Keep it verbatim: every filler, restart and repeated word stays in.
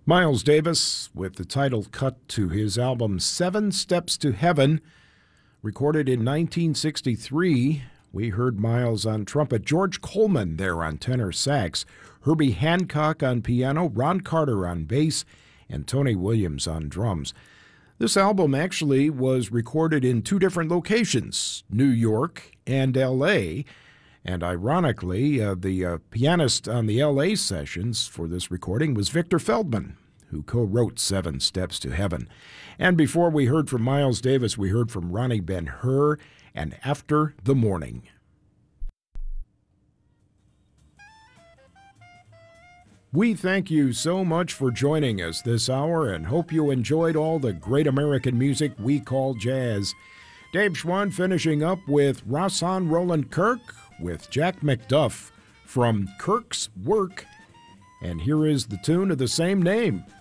Miles Davis with the title cut to his album Seven Steps to Heaven, recorded in nineteen sixty-three. We heard Miles on trumpet, George Coleman there on tenor sax, Herbie Hancock on piano, Ron Carter on bass, and Tony Williams on drums. This album actually was recorded in two different locations, New York and L A, and ironically, uh, the uh, pianist on the L A sessions for this recording was Victor Feldman, who co-wrote Seven Steps to Heaven. And before we heard from Miles Davis, we heard from Ronnie Ben-Hur and After the Morning. We thank you so much for joining us this hour and hope you enjoyed all the great American music we call jazz. Dave Schwann finishing up with Rahsaan Roland Kirk with Jack McDuff from Kirk's Work. And here is the tune of the same name.